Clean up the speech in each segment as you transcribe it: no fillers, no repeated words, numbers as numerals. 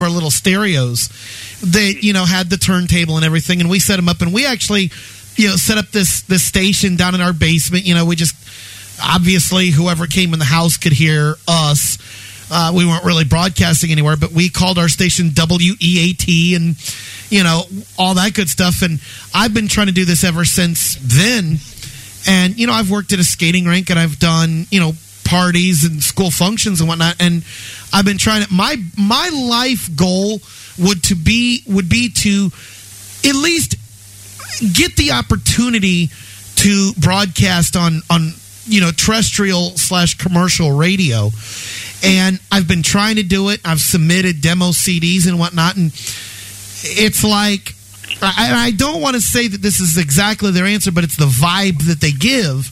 our little stereos that, had the turntable and everything, and we set them up, and we actually, set up this station down in our basement. We just, obviously, whoever came in the house could hear us. We weren't really broadcasting anywhere, but we called our station WEAT and, all that good stuff. And I've been trying to do this ever since then. And, I've worked at a skating rink, and I've done, parties and school functions and whatnot. And I've been trying to, my life goal would be to at least get the opportunity to broadcast on terrestrial / commercial radio. And I've been trying to do it. I've submitted demo CDs and whatnot. And it's like, I don't want to say that this is exactly their answer, but it's the vibe that they give.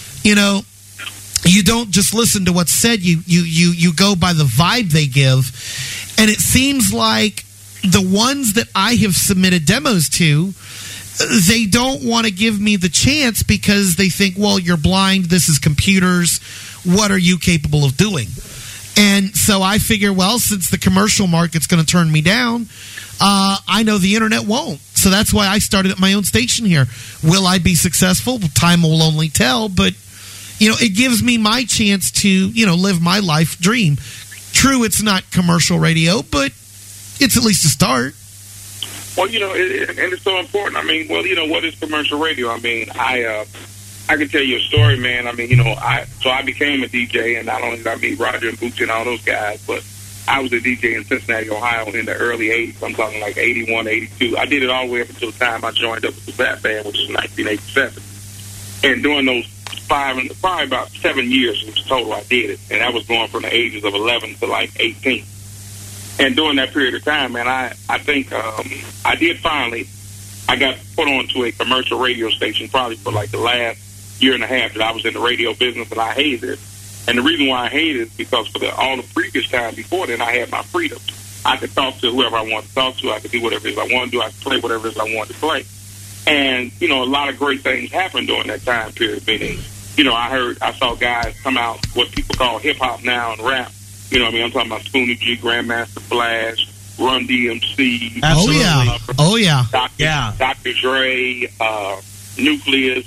You don't just listen to what's said. You go by the vibe they give. And it seems like the ones that I have submitted demos to, they don't want to give me the chance because they think, well, you're blind. This is computers. What are you capable of doing? And so I figure, well, since the commercial market's going to turn me down, I know the internet won't. So that's why I started at my own station here. Will I be successful? Time will only tell. But, it gives me my chance to, live my life dream. True, it's not commercial radio, but it's at least a start. Well, and it's so important. I mean, well, what is commercial radio? I mean, I can tell you a story, man. I mean, I became a DJ, and not only did I meet Roger and Bootsy and all those guys, but I was a DJ in Cincinnati, Ohio in the early 80s. I'm talking like 81, 82. I did it all the way up until the time I joined up with the Bat Band, which was 1987. And during those probably about 7 years in total, I did it. And that was going from the ages of 11 to like 18. And during that period of time, man, I think I did finally, I got put onto a commercial radio station probably for like the last year and a half that I was in the radio business, and I hated it. And the reason why I hated it is because for all the previous time before then, I had my freedom. I could talk to whoever I wanted to talk to. I could do whatever it is I wanted to do. I could play whatever it is I wanted to play. And, a lot of great things happened during that time period. Meaning, I saw guys come out, what people call hip-hop now and rap. I'm talking about Spoonie G, Grandmaster Flash, Run DMC. Absolutely. Dr. Dre, Nucleus,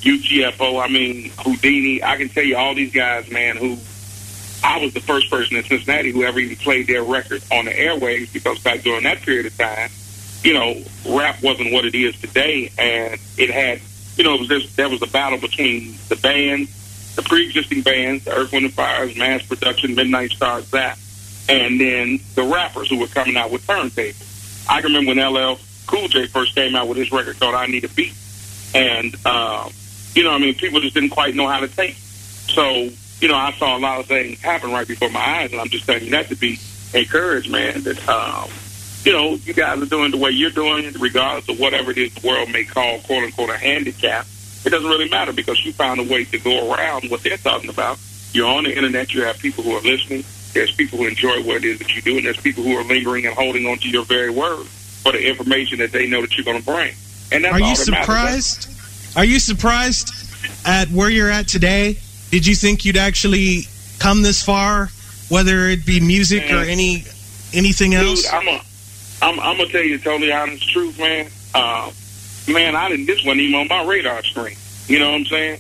UTFO, Houdini. I can tell you all these guys, man, who I was the first person in Cincinnati who ever even played their record on the airwaves, because back during that period of time, rap wasn't what it is today, and it had, there was a battle between the bands, the pre-existing bands, the Earth, Wind & Fire's, Mass Production, Midnight Star, Zap, and then the rappers who were coming out with turntables. I can remember when LL Cool J first came out with his record called I Need a Beat, and, people just didn't quite know how to take it. So, I saw a lot of things happen right before my eyes, and I'm just telling you that to be encouraged, man, that, you guys are doing the way you're doing it, regardless of whatever it is the world may call, quote-unquote, a handicap. It doesn't really matter because you found a way to go around what they're talking about. You're on the internet. You have people who are listening. There's people who enjoy what it is that you do, and there's people who are lingering and holding on to your very word for the information that they know that you're going to bring. And that's Are all you that surprised? Matters. Are you surprised at where you're at today? Did you think you'd actually come this far, whether it be music or anything else? Dude, I'm gonna tell you the totally honest truth, man. This wasn't even on my radar screen. You know what I'm saying?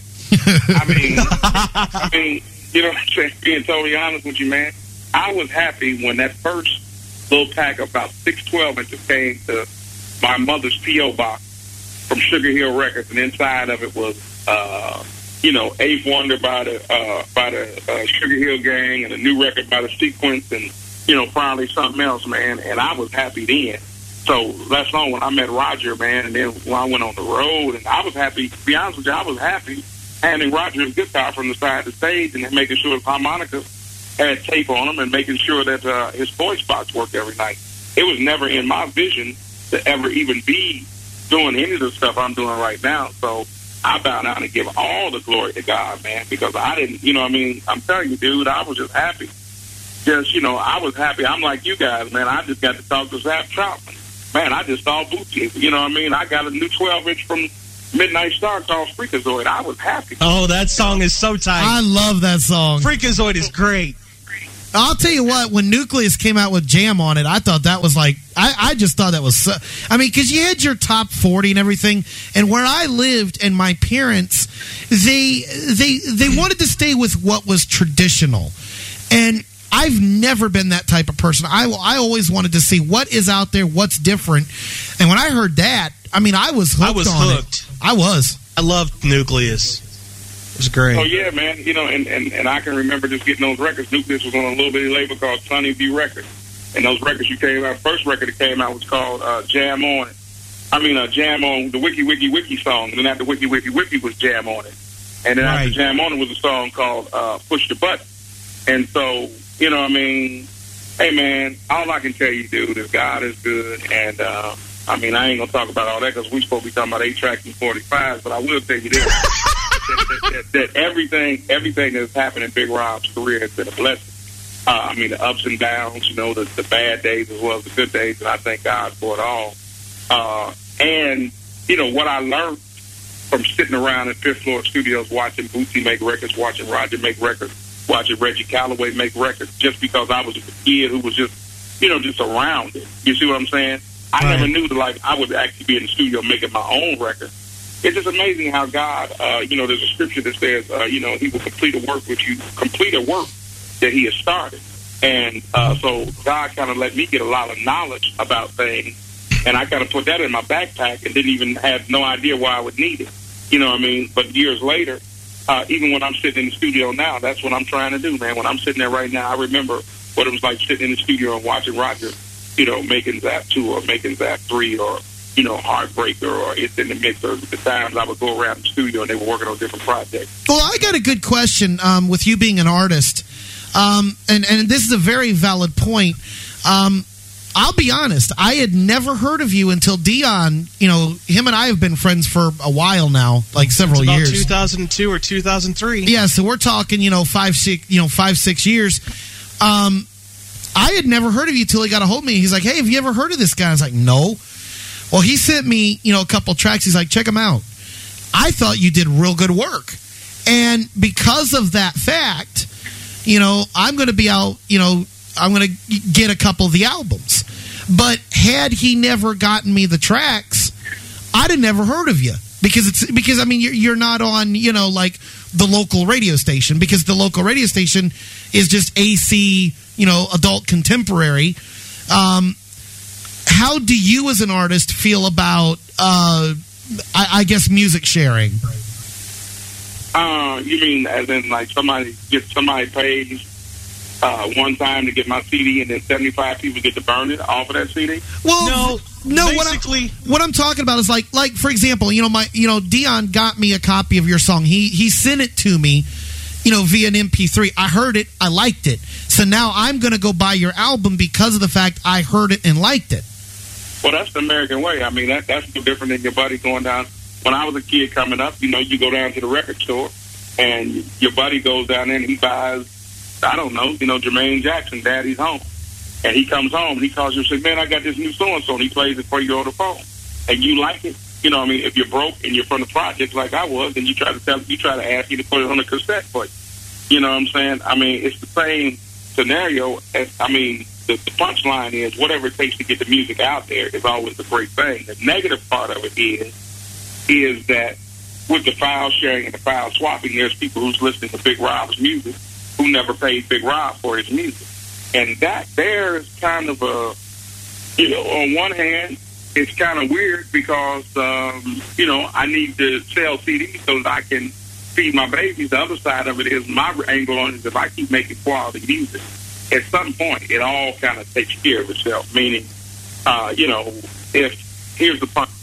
You know what I'm saying? Being totally honest with you, man, I was happy when that first little pack of about 612 inches came to my mother's P.O. box from Sugar Hill Records, and inside of it was, Eighth Wonder by the Sugar Hill Gang, and a new record by the Sequence, and finally something else, man. And I was happy then. So that's long when I met Roger, man, and then when I went on the road, and I was happy. To be honest with you, I was happy handing Roger his guitar from the side of the stage and making sure his harmonica had tape on them and making sure that his voice box worked every night. It was never in my vision to ever even be doing any of the stuff I'm doing right now. So I bow down and give all the glory to God, man, because I didn't, I'm telling you, dude, I was just happy. I was happy. I'm like you guys, man. I just got to talk to Zap Troutman. Man, I just saw Bootsy. I got a new 12-inch from Midnight Star called Freakazoid. I was happy. Oh, that song is so tight. I love that song. Freakazoid is great. I'll tell you what, when Nucleus came out with Jam on it, I thought that was like, I just thought that was, because you had your top 40 and everything, and where I lived and my parents, they wanted to stay with what was traditional. And I've never been that type of person. I always wanted to see what is out there, what's different. And when I heard that, I was hooked on it. I loved Nucleus. It was great. Oh, yeah, man. And I can remember just getting those records. Nucleus was on a little bitty label called Sonny B Records. And those records first record that came out was called Jam On It. Jam On the Wiki Wiki Wiki song. And then after Wiki Wiki Wiki was Jam On It. And then after Jam On It was a song called Push the Button. And so, hey, man, all I can tell you, dude, is God is good. And, I ain't going to talk about all that because we're supposed to be talking about 8-tracks and 45s, but I will tell you this. that everything that's happened in Big Rob's career has been a blessing. The ups and downs, the bad days as well as the good days, and I thank God for it all. And what I learned from sitting around in Fifth Floor Studios watching Bootsy make records, watching Roger make records, watching Reggie Calloway make records, just because I was a kid who was just around it. You see what I'm saying? I never knew that I would actually be in the studio making my own record. It's just amazing how God, there's a scripture that says, He will complete a work that He has started. And so God kind of let me get a lot of knowledge about things, and I kind of put that in my backpack and didn't even have no idea why I would need it. You know what I mean? But years later, even when I'm sitting in the studio now, that's what I'm trying to do, man. When I'm sitting there right now, I remember what it was like sitting in the studio and watching Roger, making Zap 2 or making Zap 3 or Heartbreaker or It's in the Mix, or the times I would go around the studio and they were working on different projects. Well, I got a good question with you being an artist, and this is a very valid point. I'll be honest, I had never heard of you until Dion, him and I have been friends for a while now, like several years. 2002 or 2003. Yeah, so we're talking, 5-6 years. I had never heard of you till he got a hold of me. He's like, hey, have you ever heard of this guy? I was like, no. Well, he sent me, a couple tracks. He's like, check them out. I thought you did real good work. And because of that fact, I'm going to be out, I'm going to get a couple of the albums. But had he never gotten me the tracks, I'd have never heard of you. Because you're not on, like the local radio station, because the local radio station is just AC, adult contemporary. How do you as an artist feel about, I guess, music sharing? You mean as in like somebody pays one time to get my CD and then 75 people get to burn it off of that CD? Well, no. Basically, what I'm talking about is like for example, Dion got me a copy of your song. He sent it to me, via an MP3. I heard it, I liked it. So now I'm going to go buy your album because of the fact I heard it and liked it. Well, that's the American way. That's no different than your buddy going down. When I was a kid coming up, you go down to the record store and your buddy goes down there and he buys, I don't know, Jermaine Jackson, Daddy's Home. And he comes home and he calls you and says, man, I got this new so-and-so, and he plays it for you on the phone. And you like it. If you're broke and you're from the projects like I was, then you try to ask you to put it on a cassette for you. You know what I'm saying? It's the same scenario. The punchline is whatever it takes to get the music out there is always a great thing. The negative part of it is that with the file sharing and the file swapping, there's people who's listening to Big Rob's music who never paid Big Rob for his music. And that there is kind of on one hand, it's kind of weird because, I need to sell CDs so that I can feed my babies. The other side of it is my angle on it is if I keep making quality music, at some point it all kind of takes care of itself. Meaning, if here's the point.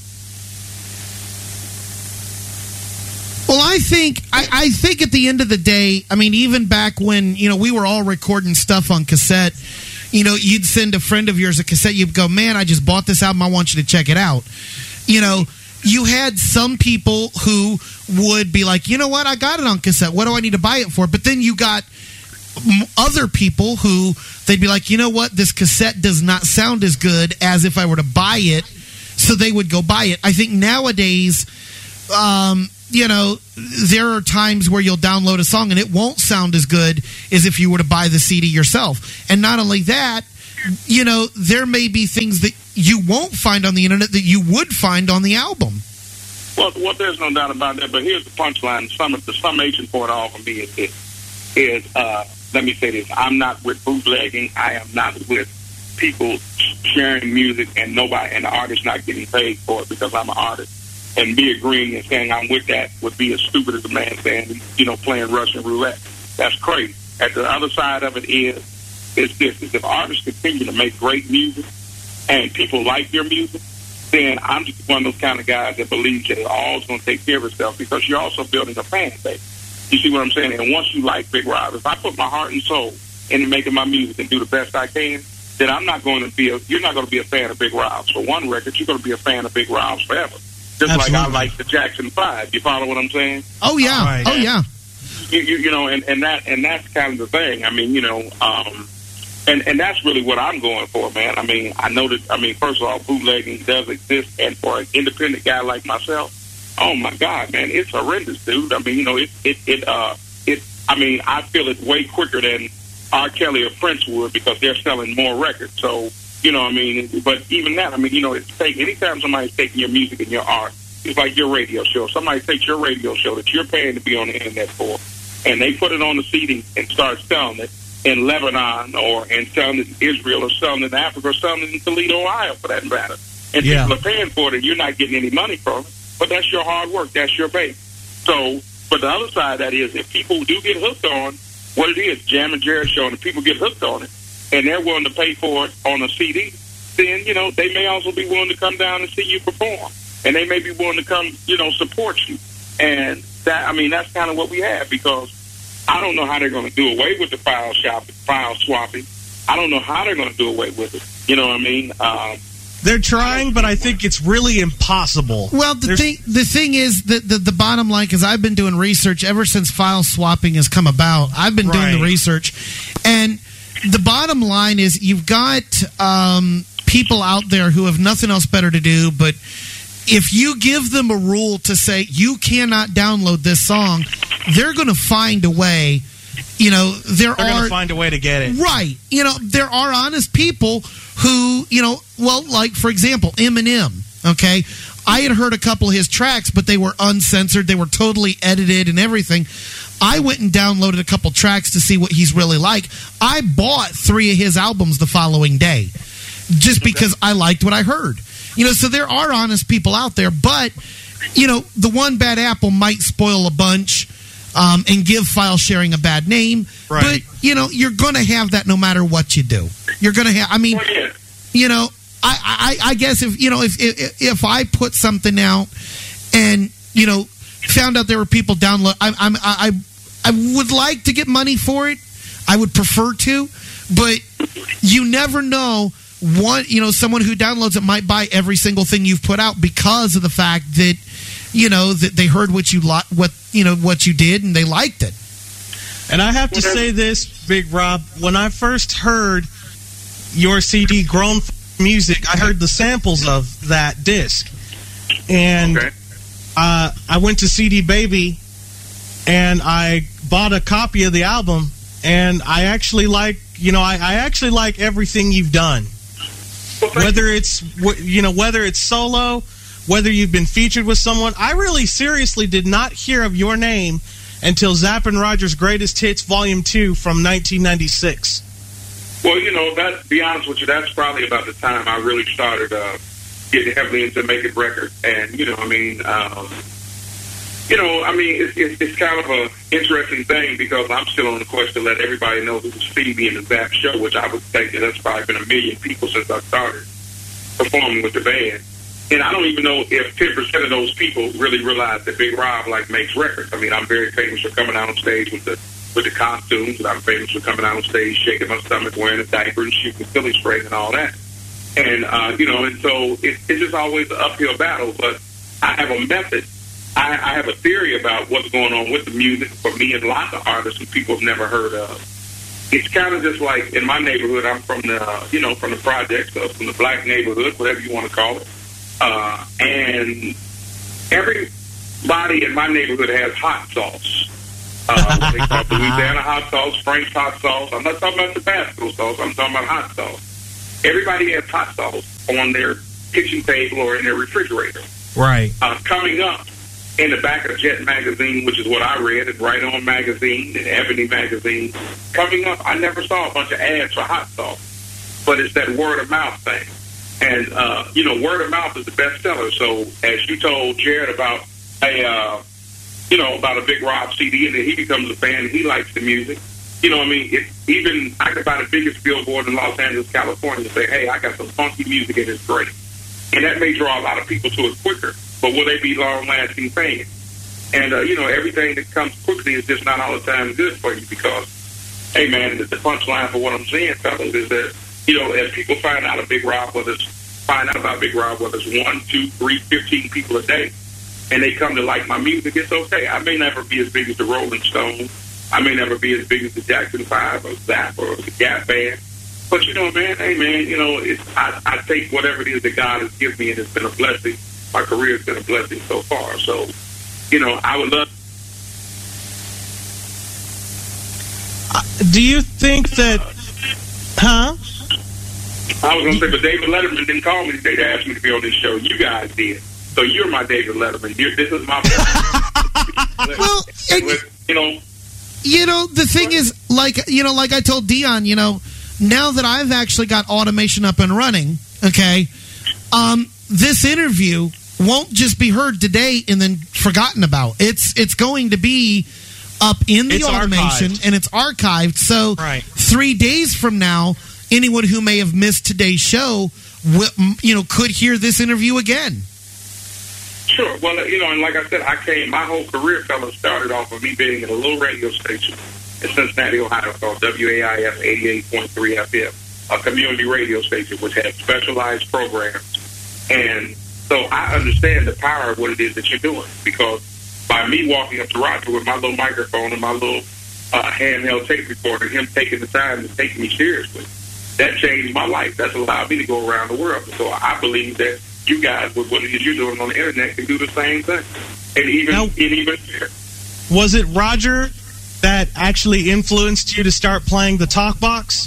Well, I think at the end of the day, even back when, we were all recording stuff on cassette, you'd send a friend of yours a cassette, you'd go, man, I just bought this album, I want you to check it out. You had some people who would be like, you know what, I got it on cassette, what do I need to buy it for? But then you got other people who, they'd be like, you know what, this cassette does not sound as good as if I were to buy it, so they would go buy it. I think nowadays, there are times where you'll download a song and it won't sound as good as if you were to buy the CD yourself. And not only that, there may be things that you won't find on the internet that you would find on the album. Well, there's no doubt about that. But here's the punchline: the summation for it all for me is let me say this: I'm not with bootlegging. I am not with people sharing music and the artist not getting paid for it because I'm an artist. And me agreeing and saying I'm with that would be as stupid as a man saying, playing Russian roulette. That's crazy. At the other side of it is this: if artists continue to make great music and people like your music, then I'm just one of those kind of guys that believes that it all's going to take care of itself because you're also building a fan base. You see what I'm saying? And once you like Big Rob, if I put my heart and soul into making my music and do the best I can, then you're not going to be a fan of Big Rob's for one record. You're going to be a fan of Big Rob's forever. Just Absolutely. Like I like the Jackson 5. You follow what I'm saying? Oh yeah. Right. Oh yeah. And that's kind of the thing. I mean, and that's really what I'm going for, man. I mean, I know that. I mean, first of all, bootlegging does exist, and for an independent guy like myself, oh my God, man, it's horrendous, dude. I mean, I mean, I feel it way quicker than R. Kelly or Prince would because they're selling more records. So, I mean, but even that, I mean, anytime somebody's taking your music and your art, it's like your radio show. Somebody takes your radio show that you're paying to be on the internet for, and they put it on the CD and start selling it in Lebanon and selling it in Israel or selling it in Africa or selling it in Toledo, Ohio, for that matter. And people are paying for it and you're not getting any money from it, but that's your hard work. That's your base. So, but the other side of that is if people do get hooked on what it is, Jam and Jerry Show, and if people get hooked on it and they're willing to pay for it on a CD, then, they may also be willing to come down and see you perform. And they may be willing to come, support you. And that, I mean, that's kind of what we have because I don't know how they're going to do away with the file swapping. I don't know how they're going to do away with it. You know what I mean? They're trying, but I think it's really impossible. Well, the thing is that the bottom line, because I've been doing research ever since file swapping has come about. I've been doing the research, and the bottom line is you've got people out there who have nothing else better to do, but if you give them a rule to say you cannot download this song, they're going to find a way. They're going to find a way to get it. Right. There are honest people who, like, for example, Eminem, okay? I had heard a couple of his tracks, but they were uncensored. They were totally edited and everything. I went and downloaded a couple tracks to see what he's really like. I bought 3 of his albums the following day just because I liked what I heard. So there are honest people out there, but, the one bad apple might spoil a bunch and give file sharing a bad name. Right. But, you're going to have that no matter what you do. You're going to have, I mean, I guess if I put something out and, found out there were people download, I would like to get money for it. I would prefer to, but you never know. Someone who downloads it might buy every single thing you've put out because of the fact that, that they heard what you did and they liked it. And I have to say this, Big Rob, when I first heard your CD, Grown Music, I heard the samples of that disc. And I went to CD Baby and I bought a copy of the album, and I actually like, I actually like everything you've done. Whether it's solo, whether you've been featured with someone. I really seriously did not hear of your name until Zapp and Rogers' Greatest Hits Volume 2 from 1996. Well, to be honest with you, that's probably about the time I really started getting heavily into making records. And, it's kind of an interesting thing because I'm still on the quest to let everybody know who's Stevie and the Zapp Show, which I would think that that's probably been 1 million people since I started performing with the band. And I don't even know if 10% of those people really realize that Big Rob makes records. I mean, I'm very famous for coming out on stage with the costumes, and I'm famous for coming out on stage shaking my stomach, wearing a diaper, and shooting silly spray and all that. And and so it's just always an uphill battle. But I have a method. I have a theory about what's going on with the music for me and lots of artists who people have never heard of. It's kind of just like in my neighborhood. I'm from the from the projects, from the black neighborhood, whatever you want to call it. And Everybody in my neighborhood has hot sauce. What they call Louisiana hot sauce, Frank's hot sauce. I'm not talking about Tabasco sauce. I'm talking about hot sauce. Everybody has hot sauce on their kitchen table or in their refrigerator. Right. Coming up in the back of Jet magazine, which is what I read, and Right On magazine and Ebony magazine, coming up, I never saw a bunch of ads for hot sauce, but it's that word of mouth thing. And, word of mouth is the best seller. So as you told Jared about about a Big Rob CD, and then he becomes a fan and he likes the music. You know what I mean? Even I could buy the biggest billboard in Los Angeles, California, and say, hey, I got some funky music and it's great. And that may draw a lot of people to it quicker, but will they be long-lasting fans? And, everything that comes quickly is just not all the time good for you because, hey, man, the punchline for what I'm saying, fellas, is that, as people find out about Big Rob, whether it's 1, 2, 3, 15 people a day, and they come to like my music, it's okay. I may never be as big as the Rolling Stones. I may never be as big as the Jackson 5 or Zap or the Gap Band. But, man, hey, man, I take whatever it is that God has given me, and it's been a blessing. My career has been a blessing so far. So, I would love. Do you think that, I was going to say, but David Letterman didn't call me today to ask me to be on this show. You guys did. So you're my David Letterman. This is my well, the thing is, like I told Dion, now that I've actually got automation up and running, okay, this interview won't just be heard today and then forgotten about. It's going to be up in the automation, and it's archived. So 3 days from now, anyone who may have missed today's show, could hear this interview again. Sure. Well, and like I said, my whole career, fellas, started off with me being at a little radio station in Cincinnati, Ohio, called WAIF 88.3 FM, a community radio station which had specialized programs. And so I understand the power of what it is that you're doing, because by me walking up to Roger with my little microphone and my little handheld tape recorder, him taking the time to take me seriously, that changed my life. That's allowed me to go around the world. So I believe that you guys, with what it is you're doing on the internet, can do the same thing. And even here. Was it Roger that actually influenced you to start playing the talk box?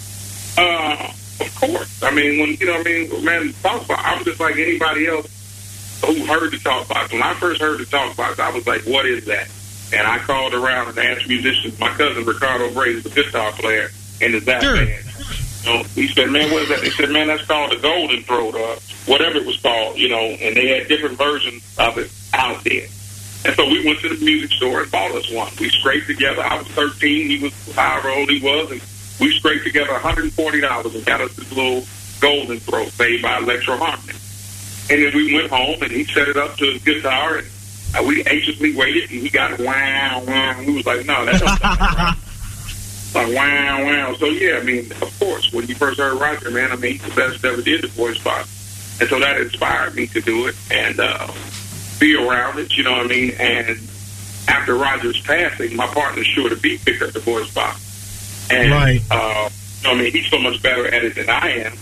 Of course. I mean, man, talk box, I was just like anybody else who heard the talk box. When I first heard the talk box, I was like, what is that? And I called around and asked musicians. My cousin Ricardo Bray is a guitar player in the Zap band. He said, man, what is that? They said, man, that's called the Golden Throat, or whatever it was called, and they had different versions of it out there. And so we went to the music store and bought us one. We scraped together. I was 13. He was however old he was. And we scraped together $140 and got us this little Golden Throat made by Electro Harmony. And then we went home, and he set it up to his guitar, and we anxiously waited, and he got wow, wow. And we was like, no, that doesn't sound right. Like, wow, wow. So, yeah, I mean, of course, when you first heard Roger, man, I mean, he's the best ever did the voice box. And so that inspired me to do it and be around it, you know what I mean? And after Roger's passing, my partner, Sure to Be, picked up the voice box. And, he's so much better at it than I am.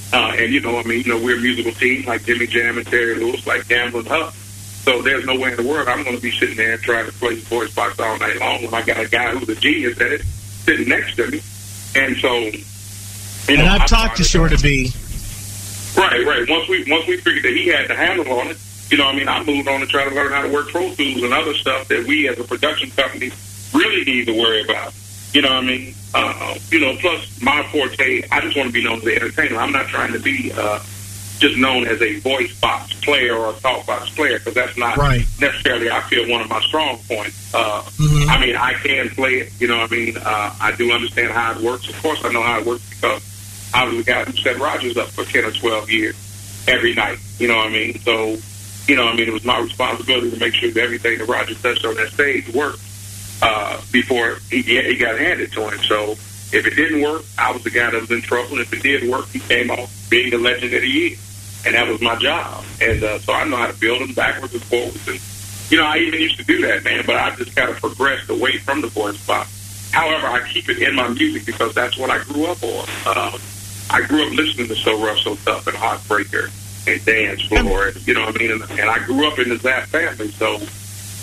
We're a musical team like Jimmy Jam and Terry Lewis, like Gamble and Huff. So there's no way in the world I'm going to be sitting there and trying to play the voice box all night long when I got a guy who's a genius at it sitting next to me. And so, and I've talked to Sure to Be. Right. Once we figured that he had the handle on it, I moved on to try to learn how to work Pro Tools and other stuff that we as a production company really need to worry about. You know what I mean? Plus my forte, I just want to be known as an entertainer. I'm not trying to be just known as a voice box player or a talk box player, because that's not necessarily, I feel, one of my strong points. I mean, I can play it, I do understand how it works. Of course I know how it works because I was the guy who set Rogers up for 10 or 12 years every night, So, it was my responsibility to make sure that everything that Roger touched on that stage worked before he got handed to him. So if it didn't work, I was the guy that was in trouble. And if it did work, he came off being the legend that he is. And that was my job. And so I know how to build them backwards and forwards. And, I even used to do that, man, but I just kind of progressed away from the voice box. However, I keep it in my music because that's what I grew up on. I grew up listening to So Rough, So Tough and Heartbreaker and Dance Floor, And I grew up in the Zap family. So,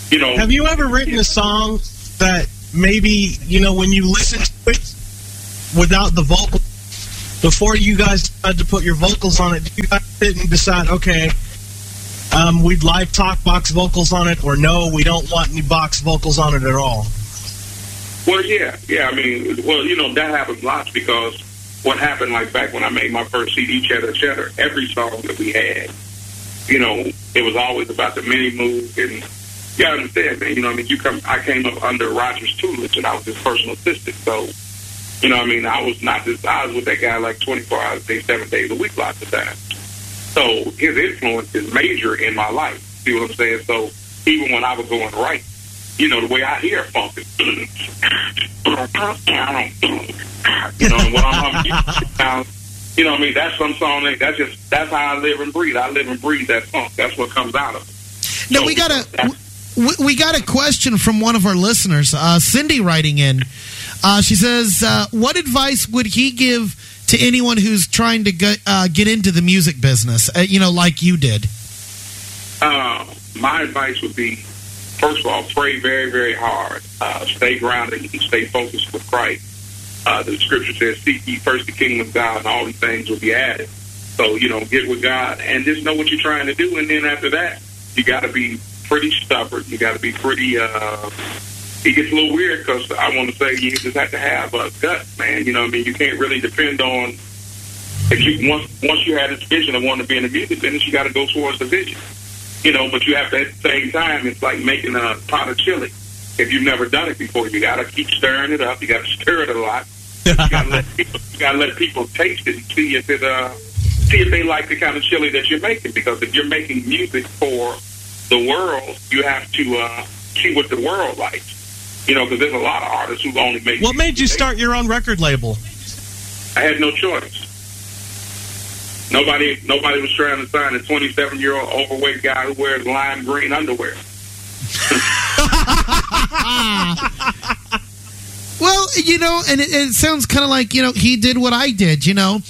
You know, have you ever written a song that maybe, you know, when you listen to it without the vocal, before you guys decided to put your vocals on it, did you guys sit and decide, okay, we'd like talk box vocals on it, or no, we don't want any box vocals on it at all? Well, yeah. I mean, well, you know, that happens lots because what happened, like back when I made my first CD, Cheddar Cheddar, every song that we had, you know, it was always about the mini move. And you gotta understand, man, you know what I mean? I came up under Roger's tutelage, and I was his personal assistant. So, you know what I mean? I was with that guy like 24 hours a day, 7 days a week lots of times. So his influence is major in my life. See what I'm saying? So even when I was going right, you know, the way I hear funk is, you know, when I'm you know what I mean? That's some song, that's how I live and breathe. I live and breathe that funk. That's what comes out of it. Now, so, we got a question from one of our listeners, Cindy, writing in. She says, what advice would he give to anyone who's trying to get into the music business, you know, like you did? My advice would be, first of all, pray very, very hard. Stay grounded and stay focused with Christ. The scripture says, seek ye first the kingdom of God, and all these things will be added. So, you know, get with God and just know what you're trying to do. And then after that, you got to be pretty stubborn. You got to be pretty, it gets a little weird because I want to say you just have to have a gut, man. You know what I mean? You can't really depend on, if you once you had this vision of wanting to be in the music business, you got to go towards the vision. You know, but you have to, at the same time, it's like making a pot of chili. If you've never done it before, you got to keep stirring it up. You got to stir it a lot. You got to let people taste it and see if they like the kind of chili that you're making. Because if you're making music for the world, you have to see what the world likes. You know, because there's a lot of artists who only make. What made you start your own record label? I had no choice. Nobody was trying to sign a 27-year-old overweight guy who wears lime green underwear. Well, you know, and it sounds kind of like, you know, he did what I did, you know.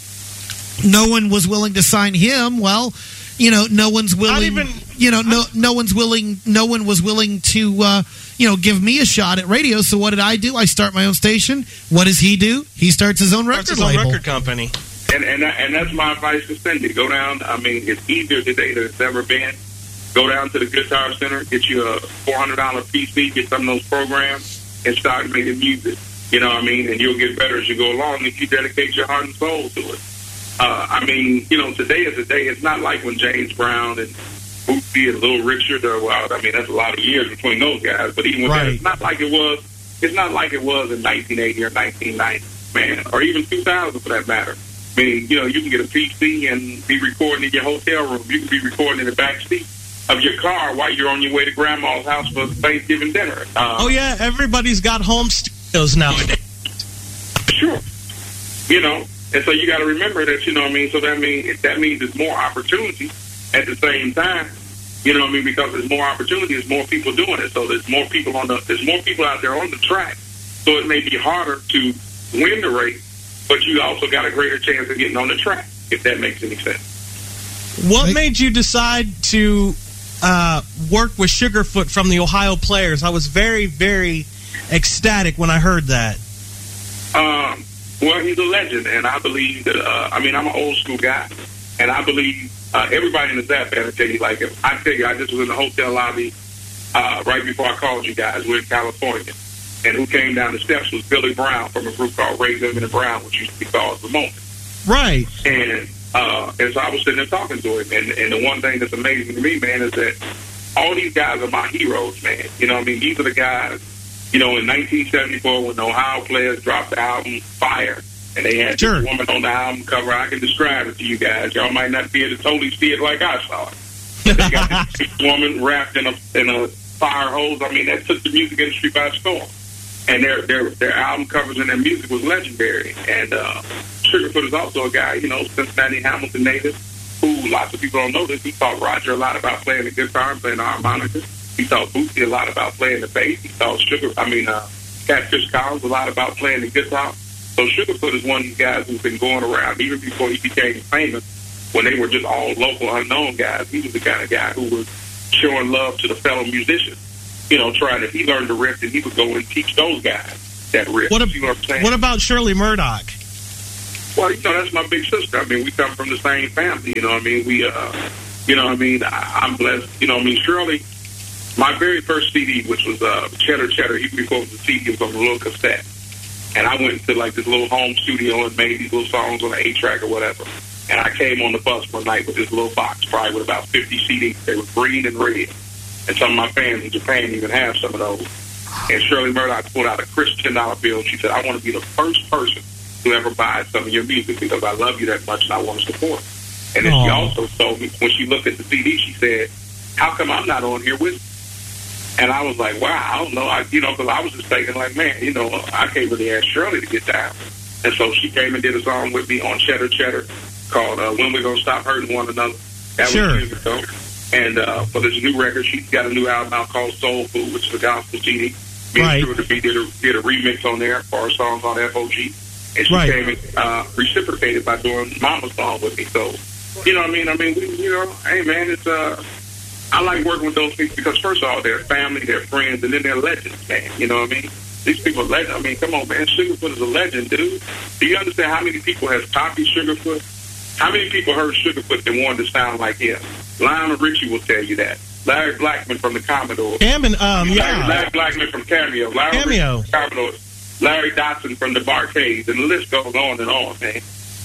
No one was willing to sign him. Well, you know, no one's willing. No one was willing to, you know, give me a shot at radio. So what did I do? I start my own station. What does he do? He starts his own record label. Record company. And that's my advice to Cindy. Go down. I mean, it's easier today than it's ever been. Go down to the Guitar Center, get you a $400 PC, get some of those programs, and start making music. You know what I mean? And you'll get better as you go along if you dedicate your heart and soul to it. I mean, you know, today is a day. It's not like when James Brown and Bootsy and Little Richard, I mean, that's a lot of years between those guys. But even with that, it's not like it was. It's not like it was in 1980 or 1990, man, or even 2000 for that matter. I mean, you know, you can get a PC and be recording in your hotel room. You can be recording in the back seat of your car while you're on your way to Grandma's house for Thanksgiving dinner. Oh yeah, everybody's got home studios nowadays. Sure, you know, and so you got to remember that. You know what I mean? So that means there's more opportunity at the same time. You know what I mean? Because there's more opportunity, there's more people doing it. So there's more people out there on the track. So it may be harder to win the race, but you also got a greater chance of getting on the track, if that makes any sense. What made you decide to work with Sugarfoot from the Ohio Players? I was very, very ecstatic when I heard that. Well, he's a legend, and I believe that, I'm an old school guy, and I believe everybody in the Zap band will tell you, like, if I tell you, I just was in the hotel lobby right before I called you guys. We're in California. And who came down the steps was Billy Brown from a group called Ray Zimmerman and Brown, which used to be called The Moment. Right. And so I was sitting there talking to him. And the one thing that's amazing to me, man, is that all these guys are my heroes, man. You know what I mean? These are the guys, you know, in 1974 when the Ohio Players dropped the album Fire, and they had this woman on the album cover. I can describe it to you guys. Y'all might not be able to totally see it like I saw it. They got this woman wrapped in a fire hose. I mean, that took the music industry by storm. And their album covers and their music was legendary. And Sugarfoot is also a guy, you know, Cincinnati Hamilton native, who lots of people don't know this. He taught Roger a lot about playing the guitar and playing the harmonica. He taught Bootsy a lot about playing the bass. He taught Catfish Collins a lot about playing the guitar. So Sugarfoot is one of these guys who's been going around even before he became famous. When they were just all local, unknown guys, he was the kind of guy who was showing love to the fellow musicians. trying to. He learned the riff, and he would go and teach those guys that riff. You know what I'm saying? What about Shirley Murdoch? Well, that's my big sister. I mean, we come from the same family. You know what I mean? We, I'm blessed. Shirley, my very first CD, which was Cheddar Cheddar, even before it was a CD, it was on a little cassette. And I went to like this little home studio and made these little songs on an 8-track or whatever. And I came on the bus one night with this little box, probably with about 50 CDs. They were green and red. And some of my fans in Japan even have some of those. And Shirley Murdoch pulled out a crisp $10 bill. She said, I want to be the first person to ever buy some of your music because I love you that much and I want to support. And then she also told me, when she looked at the CD, she said, how come I'm not on here with you? And I was like, wow, I don't know. Because I was just thinking like, man, I can't really ask Shirley to get down. And so she came and did a song with me on Cheddar Cheddar called When We're Gonna Stop Hurting One Another. That was years ago. And for this new record, she's got a new album out called Soul Food, which is a gospel CD. Me and Shirley did a remix on there for our songs on FOG. And she came and reciprocated by doing Mama's song with me. So, you know what I mean? Hey, man, it's I like working with those people because, first of all, they're family, they're friends, and then they're legends, man. You know what I mean? These people are legends. I mean, come on, man. Sugarfoot is a legend, dude. Do you understand how many people has copied Sugarfoot? How many people heard Sugarfoot that wanted to sound like him? Lionel Richie will tell you that. Larry Blackman from the Commodores. Larry Blackman from Cameo. Cameo. From Commodores. Larry Dotson from the Barcades, and the list goes on and on, man.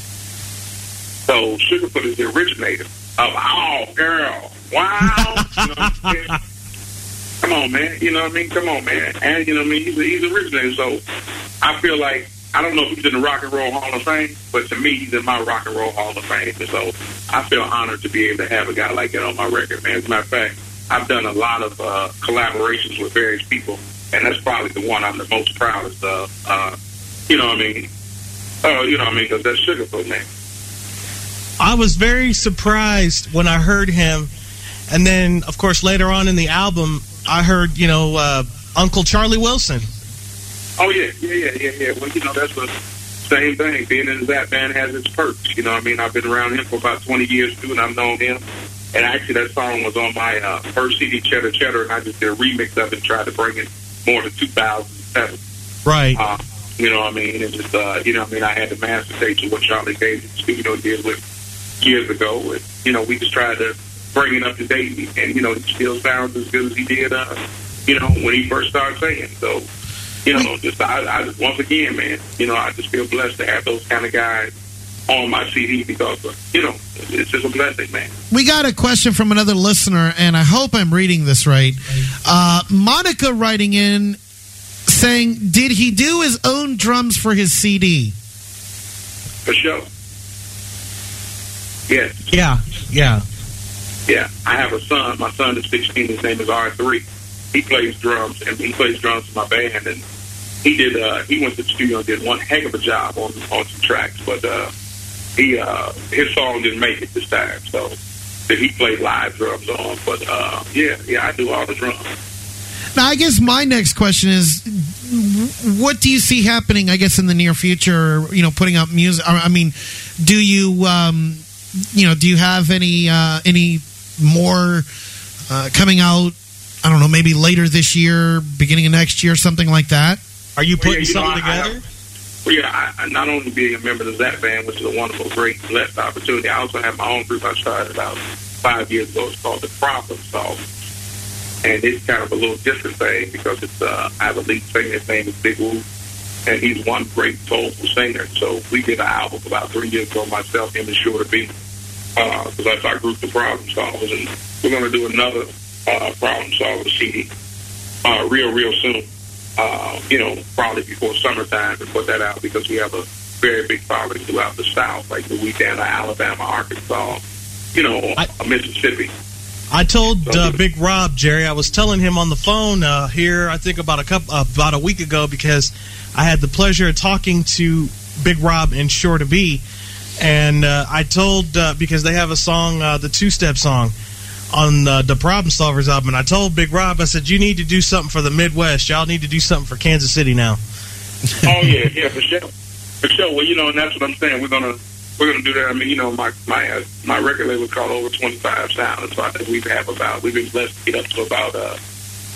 So Sugarfoot is the originator of "Oh Girl, Wow." You know what I'm saying? Come on, man. You know what I mean? Come on, man. And you know what I mean? He's the originator. So I feel like, I don't know if he's in the Rock and Roll Hall of Fame, but to me, he's in my Rock and Roll Hall of Fame. And so I feel honored to be able to have a guy like that on my record, man. As a matter of fact, I've done a lot of collaborations with various people, and that's probably the one I'm the most proudest of. You know what I mean? Because that's Sugarfoot, man. I was very surprised when I heard him, and then, of course, later on in the album, I heard, Uncle Charlie Wilson. Oh, yeah. Well, that's the same thing. Being in that band has its perks. You know what I mean? I've been around him for about 20 years, too, and I've known him. And actually, that song was on my first CD, Cheddar Cheddar, and I just did a remix of it and tried to bring it more to 2007. Right. You know what I mean? And just, I had the master tape to what Charlie Gage in the studio did with years ago. And, we just tried to bring it up to date. And, it still sounds as good as he did, when he first started singing. So, I once again, man, I just feel blessed to have those kind of guys on my CD because, it's just a blessing, man. We got a question from another listener, and I hope I'm reading this right. Monica writing in saying, did he do his own drums for his CD? For sure. Yes. Yeah. I have a son. My son is 16. His name is R3. He plays drums, and he plays drums in my band, and he did. He went to the studio and did one heck of a job on some tracks, but his song didn't make it this time, so he played live drums on. But I do all the drums. Now, I guess my next question is, what do you see happening, I guess, in the near future, putting out music? I mean, do you, do you have any more coming out, I don't know, maybe later this year, beginning of next year, something like that? Are you putting something together? I not only being a member of that band, which is a wonderful, great, blessed opportunity, I also have my own group I started about 5 years ago. It's called The Problem Solvers. And it's kind of a little different thing because it's I have a lead singer. His name is Big Woo, and he's one great soulful singer. So we did an album about 3 years ago, myself, him, and Sure to Be, because that's our group, The Problem Solvers. And we're going to do another Problem Solvers CD real soon. Probably before summertime to put that out because we have a very big following throughout the South, like Louisiana, Alabama, Arkansas, Mississippi. I told Big Rob, Jerry, I was telling him on the phone here, I think about a week ago, because I had the pleasure of talking to Big Rob and Sure to Be, and I told, because they have a song, the two-step song, on the Problem Solvers album, and I told Big Rob, I said, you need to do something for the Midwest. Y'all need to do something for Kansas City now. Oh, yeah, for sure. For sure. Well, and that's what I'm saying. We're gonna do that. I mean, my record label is called Over 25 Sound. So I think we've been blessed to get up to about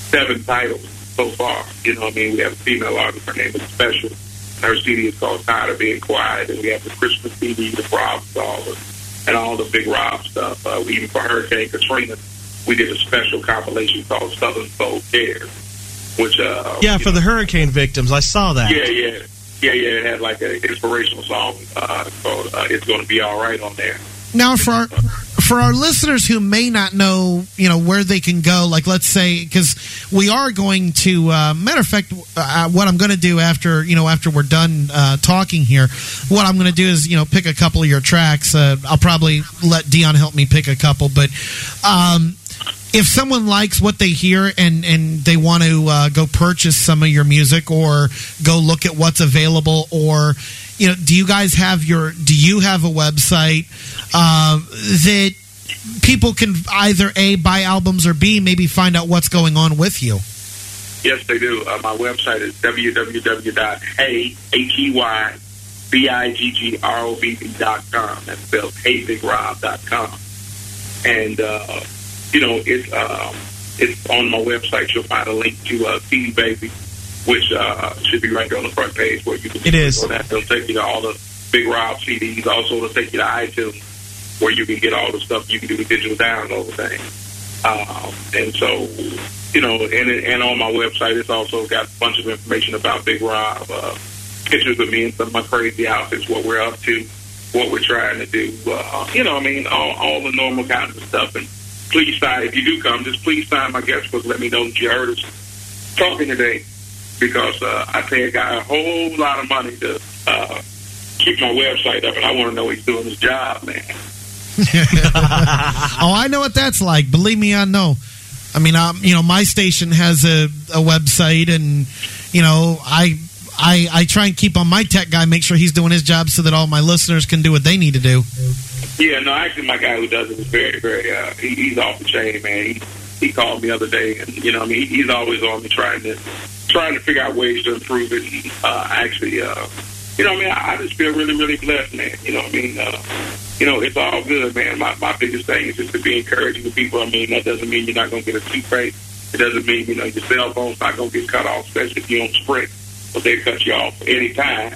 7 titles so far. You know what I mean? We have a female artist, her name is Special. Her CD is called Tired of Being Quiet, and we have the Christmas CD, the Rob Song, and all the big Rob stuff. Even for Hurricane Katrina, we did a special compilation called Southern Soul Cares, which for the hurricane victims, I saw that. Yeah. It had like an inspirational song called "It's Going to Be All Right" on there. Now, for our listeners who may not know, where they can go, like let's say, because we are going to, matter of fact, what I'm going to do after we're done talking here, what I'm going to do is, pick a couple of your tracks. I'll probably let Dion help me pick a couple, but if someone likes what they hear and they want to go purchase some of your music or go look at what's available, or do you have a website that people can either A, buy albums, or B, maybe find out what's going on with you? Yes, they do. My website is www.heybiggrob.com. That's spelled heybiggrob.com. And it's on my website. You'll find a link to CD Baby, which should be right there on the front page where you can. It is. On that. They'll take you to all the Big Rob CDs. Also, it'll take you to iTunes, where you can get all the stuff. You can do the digital download thing. And so, and on my website, it's also got a bunch of information about Big Rob, pictures of me and some of my crazy outfits, what we're up to, what we're trying to do. All the normal kinds of stuff. And please sign, if you do come, just please sign my guest book. Let me know that you heard us talking today, because I pay a guy a whole lot of money to keep my website up, and I want to know he's doing his job, man. Oh, I know what that's like. Believe me, I know. I mean, my station has a website, and I try and keep on my tech guy, make sure he's doing his job so that all my listeners can do what they need to do. Yeah, no, actually, my guy who does it is very, very. He's off the chain, man. He called me the other day, and he's always on me trying to figure out ways to improve it. And, I just feel really, really blessed, man. It's all good, man. My biggest thing is just to be encouraging to people. That doesn't mean you're not going to get a toothpaste. It doesn't mean, your cell phone's not going to get cut off, especially if you're on Sprint, but they cut you off any time.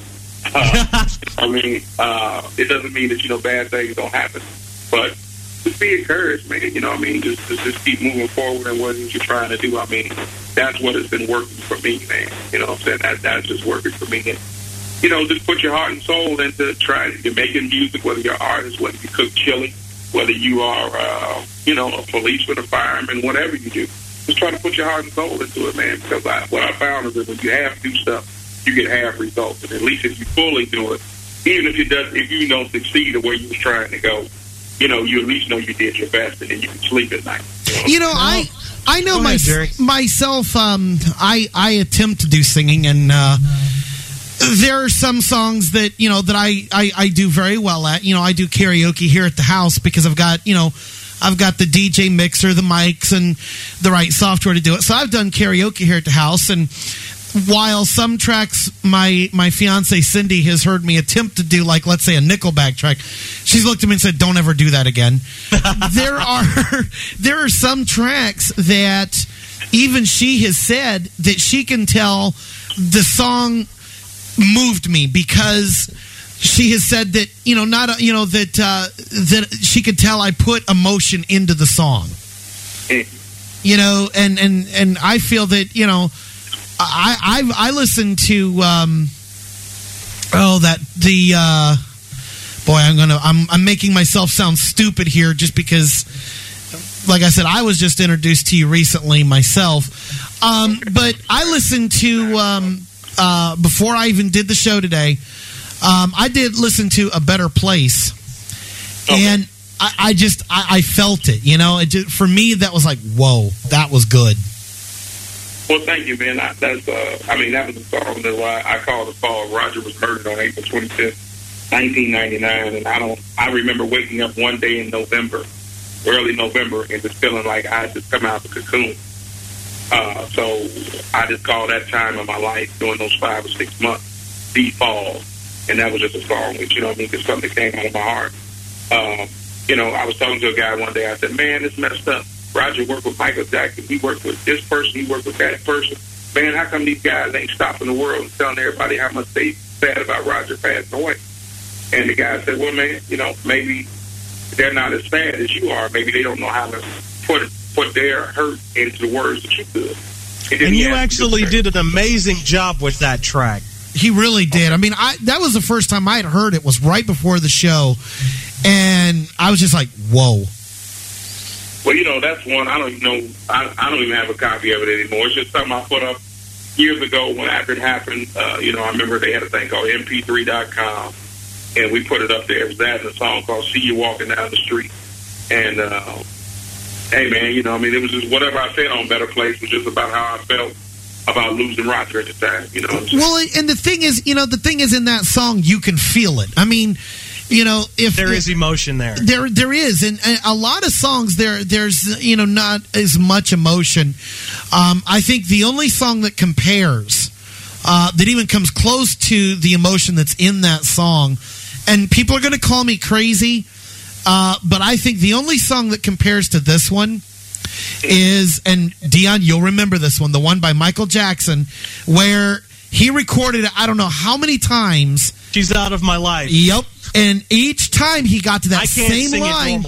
It doesn't mean that, bad things don't happen. But just be encouraged, man. Just keep moving forward in what you're trying to do. That's what has been working for me, man. That's just working for me. And, just put your heart and soul into trying. You're making music, whether you're an artist, whether you cook chili, whether you are, a policeman, a fireman, whatever you do. Just try to put your heart and soul into it, man. Because what I found is that when you have to do stuff, you get half results. And at least if you fully do it, even if you don't succeed the way you were trying to go, you at least know you did your best, and then you can sleep at night. I know myself. I attempt to do singing, and there are some songs that that I do very well at. I do karaoke here at the house because I've got the DJ mixer, the mics, and the right software to do it. So I've done karaoke here at the house, and while some tracks my fiance Cindy has heard me attempt to do, like let's say a Nickelback track, she's looked at me and said, "Don't ever do that again." there are some tracks that even she has said that she can tell the song moved me, because she has said that that she could tell I put emotion into the song. And I feel that I listened to I'm making myself sound stupid here just because, like I said, I was just introduced to you recently myself. But I listened to before I even did the show today. I did listen to A Better Place, and I felt it. For me, that was like, whoa, that was good. Well, thank you, man. That was a song that I called the fall. Roger was murdered on April 25th, 1999, and I remember waking up one day in November, early November, and just feeling like I had just come out of the cocoon. So I just called that time of my life during those 5 or 6 months, the fall, and that was just a song, which just something that came out of my heart. I was talking to a guy one day. I said, "Man, it's messed up. Roger worked with Michael Jackson. He worked with this person. He worked with that person. Man, how come these guys ain't stopping the world and telling everybody how much they sad about Roger passing away? And the guy said, well, man, you know, maybe they're not as sad as you are. Maybe they don't know how to put their hurt into the words that you could. And you actually did an amazing job with that track. He really did. I mean, that was the first time I had heard it. Was right before the show, and I was just like, whoa. Well, you know, that's one I don't even know. I don't even have a copy of it anymore. It's just something I put up years ago when after it happened. You know, I remember they had a thing called MP3.com, and we put it up there. It was that and a song called "See You Walking Down the Street." And hey, man, you know, I mean, it was just whatever I said on Better Place was just about how I felt about losing Roger at the time. You know. Well, and the thing is, you know, in that song you can feel it. I mean, you know, if there is emotion there, there is, and a lot of songs there's you know not as much emotion. I think the only song that compares, that even comes close to the emotion that's in that song, and people are going to call me crazy, but I think the only song that compares to this one is, and Dion, you'll remember this one, the one by Michael Jackson, where he recorded it, I don't know how many times. She's Out of My Life. Yep. And each time he got to that same line,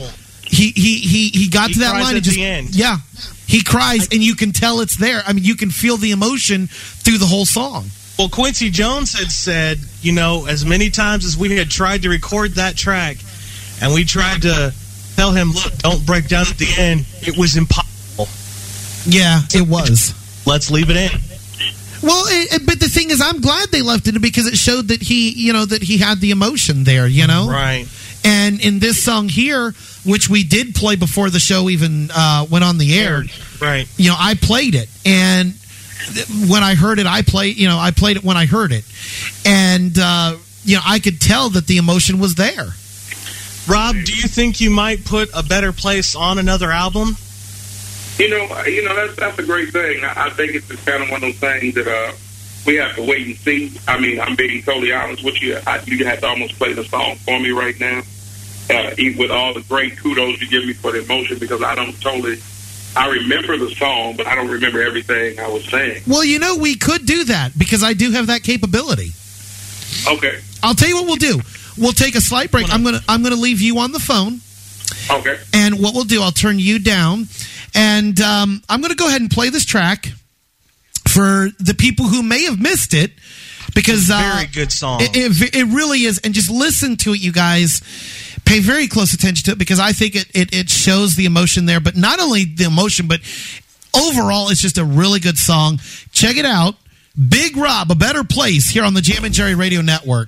he got to that line and just, yeah, he cries, and you can tell it's there. I mean, you can feel the emotion through the whole song. Well, Quincy Jones had said, you know, as many times as we had tried to record that track, and we tried to tell him, look, don't break down at the end, it was impossible. Yeah, it was. Let's leave it in. Well, but the thing is, I'm glad they left it because it showed that he had the emotion there, you know? Right. And in this song here, which we did play before the show even went on the air, right? You know, I played it, and when I heard it, I played it when I heard it, and you know, I could tell that the emotion was there. Rob, do you think you might put A Better Place on another album? You know that's a great thing. I think it's just kind of one of those things that we have to wait and see. I mean, I'm being totally honest with you. You have to almost play the song for me right now, even with all the great kudos you give me for the emotion, because I remember the song, but I don't remember everything I was saying. Well, you know, we could do that because I do have that capability. Okay. I'll tell you what we'll do. We'll take a slight break. I'm gonna leave you on the phone. Okay. And what we'll do, I'll turn you down, and I'm going to go ahead and play this track for the people who may have missed it, because very good song. It really is, and just listen to it, you guys. Pay very close attention to it, because I think it shows the emotion there. But not only the emotion, but overall, it's just a really good song. Check it out. Big Rob, A Better Place, here on the Jam and Jerry Radio Network.